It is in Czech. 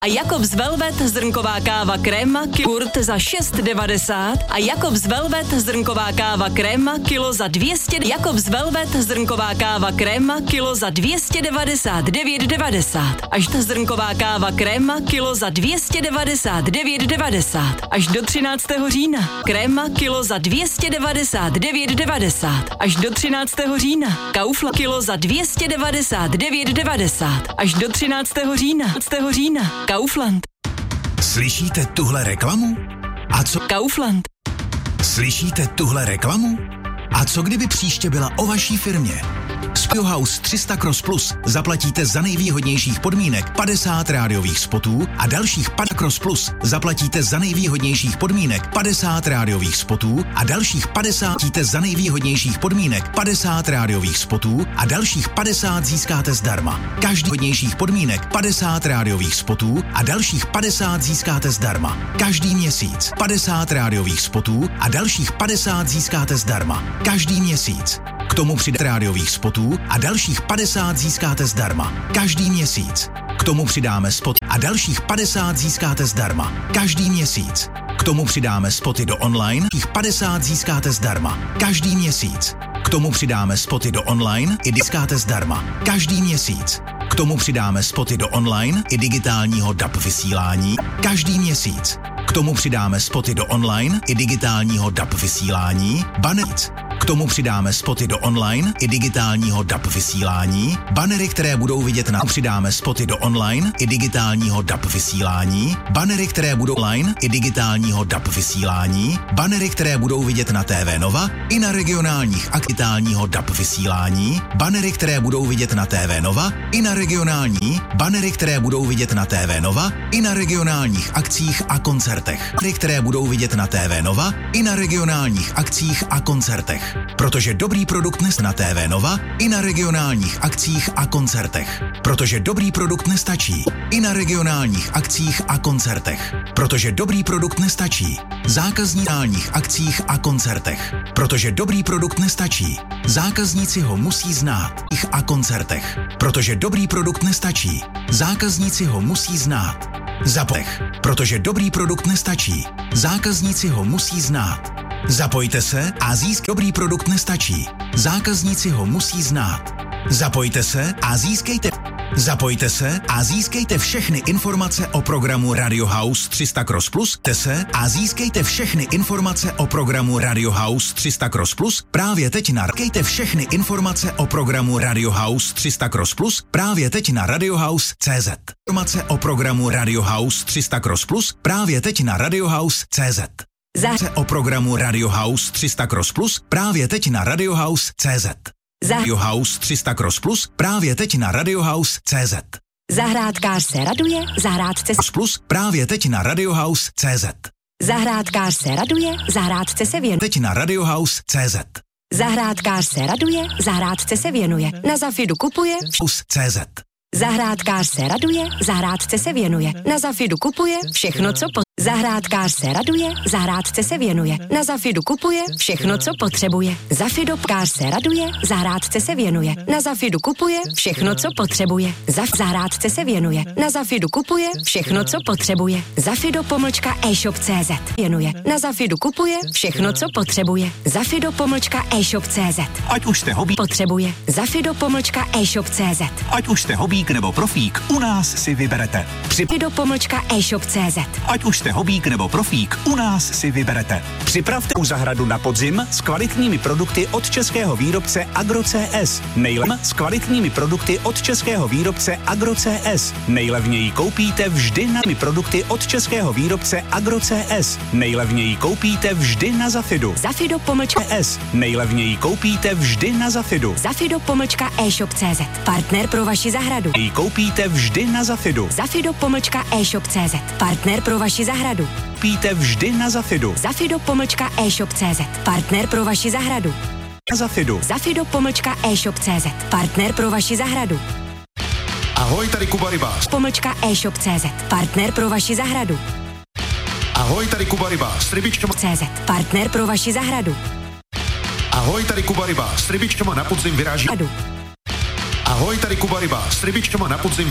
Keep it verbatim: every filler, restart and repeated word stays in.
A Jakobs Velvet zrnková káva kréma kurt za šest devadesát a Jakobs Velvet zrnková káva kréma kilo za dvě stě. Jakobs Velvet zrnková káva kréma kilo za dvě stě devadesát devět devadesát. Až ta zrnková káva kréma kilo za dvě stě devadesát devět devadesát. Až do třináctého října. Kréma kilo za dvě stě devadesát devět devadesát. Až do třináctého října. Kaufland kilo za dvě stě devadesát devět devadesát. Až do třináctého října. třináctého října. Kaufland. Slyšíte tuhle reklamu? A co? Kaufland. Slyšíte tuhle reklamu? A co kdyby příště byla o vaší firmě? S Biohouse tři sta Cross Plus zaplatíte za nejvýhodnějších podmínek padesát rádiových spotů a dalších padesát Cross Plus zaplatíte za nejvýhodnějších podmínek padesát rádiových spotů a dalších padesát za nejvýhodnějších podmínek padesát rádiových spotů a dalších padesát získáte zdarma. Každý hodnějších podmínek padesát rádiových spotů a dalších padesát získáte zdarma. Každý měsíc padesát rádiových spotů a dalších padesát získáte zdarma. Každý měsíc. K tomu přidáte rádiových spotů a dalších padesát získáte zdarma. Každý měsíc. K tomu přidáme spot a dalších padesát získáte zdarma. Každý měsíc. K tomu přidáme spoty do online, těch padesát získáte zdarma. Každý měsíc. K tomu přidáme spoty do online i získáte zdarma. Každý měsíc. K tomu přidáme spoty do online i digitálního D A B vysílání. Každý měsíc. K tomu přidáme spoty do online i digitálního D A B vysílání. Banec. K tomu přidáme spoty do online i digitálního D A B vysílání. Banery, které budou vidět na... Přidáme spoty do online i digitálního D A B vysílání. Banery, které budou online i digitálního D A B vysílání. Banery, které budou vidět na T V Nova i na regionálních aktuálního D A B vysílání. Banery, které budou vidět na T V Nova i na regionální. Banery, které budou vidět na T V Nova i na regionálních akcích a koncertech. Banery, které budou vidět na T V Nova i na regionálních akcích a koncertech. Protože dobrý produkt nes na T V Nova i na regionálních akcích a koncertech. Protože dobrý produkt nestačí i na regionálních akcích a koncertech. Protože dobrý produkt nestačí. Zákazníkních akcích a koncertech. Protože dobrý produkt nestačí. Zákazníci ho musí znát. Ich a koncertech. Protože dobrý produkt nestačí. Zákazníci ho musí znát. Zapojech. Protože dobrý produkt nestačí. Zákazníci ho musí znát. Zapojte se a získ dobrý produkt nestačí. Zákazníci ho musí znát. Zapojte se a získejte Zapojte se a získejte všechny informace o programu Radio House tři sta Cross Plus. Te se a získejte všechny informace o programu Radio House tři sta Cross Plus právě teď na Získejte všechny informace o programu Radio House tři sta Cross Plus právě teď na radiohouse tečka cé zet. Informace o programu Radio House tři sta Cross Plus právě teď na radiohouse tečka cé zet. Záře o programu Radio House tři sta Cross Plus právě teď na radiohouse tečka cé zet. Radio House tři sta Cross Plus právě teď na radiohouse tečka cé zet. Zahrádkář se raduje, zahrádce se Plus právě teď na radiohouse tečka cé zet. Zahrádkář se raduje, zahrádce se věnuje. Teď na radiohouse tečka cé zet. Zahrádkář se raduje, zahrádce se věnuje. Na Zafidu kupuje tečka cé zet. Zahrádkář se raduje, zahrádce se věnuje. Na Zafidu kupuje všechno, co po... Zahrádkář se raduje, zahrádce se věnuje. Na Zafidu kupuje všechno, co potřebuje. Zafidopkář se raduje, zahrádce se věnuje. Na Zafidu kupuje všechno, co potřebuje. Zaf zahrádce se věnuje. Na Zafidu kupuje všechno, co potřebuje. Zafido pomlčka e-shop tečka cé zet věnuje. Na Zafidu kupuje všechno, co potřebuje. Zafido pomlčka e-shop tečka cé zet. Ať už jste hobby potřebuje. Zafido pomlčka e-shop tečka cé zet. Ať už jste hobík nebo profík, u nás si vyberete. Zafido pomlčka e-shop tečka cé zet. Ať už jste hobík nebo profík, u nás si vyberete. Připravte u zahradu na podzim s kvalitními produkty od českého výrobce Agro C S. Nejlem s kvalitními produkty od českého výrobce Agro C S. Nejlevněji koupíte vždy na produkty od českého výrobce Agro C S. Nejlevněji koupíte vždy na Zafidu. Zafido pomlčka S. Nejlevněji koupíte vždy na Zafidu. Zafido pomlčka e-shop tečka cé zet. Partner pro vaši zahradu. Ji koupíte vždy na Zafidu. Zafido pomlčka e-shop tečka cé zet. Partner pro vaši zahradu. Koupíte vždy na Zafidu. Zafido pomlčka e-shop tečka cé zet. Partner pro vaši zahradu. Na Zafidu. Zafido pomlčka e-shop tečka cé zet. Partner pro vaši zahradu. Ahoj, tady Kuba Rybář. Pomlčka e-shop tečka cé zet. Partner pro vaši zahradu. Ahoj, tady Kuba Rybář. S rybičkama cé zet. Partner pro vaši zahradu. Ahoj, tady Kuba Rybář. S rybičkama na podzim vyráží. Adu. Ahoj, tady Kuba Rybář. S rybičkama na podzim